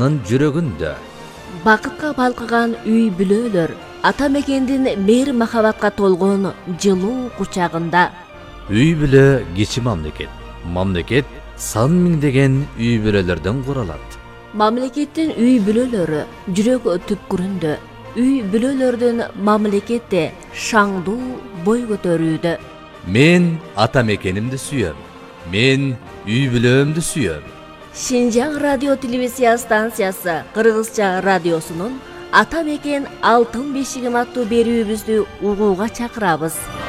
халкынын жүрөгүндө. Бакытка балкыган үй бүлөлөр ата мекендин мейир махабатка толгон жылуу кучагында. Үй бүлө кичи мамлекет. Мамлекет сан миңдеген үй бүлөлөрдөн куралат. Мамлекеттин үй бүлөлөрү жүрөк түпкүрүндө. Үй бүлөлөрдүн мамлекетте шаңдуу бой көтөрүүдө. Мен ата мекенимди сүйөм. Мен үй бүлөмдү сүйөм. Шинжаң радио телевизия станциясы Кыргызча радиосунун Ата мекен алтын бешигим аттуу берүүбүздү угууга чакырабыз.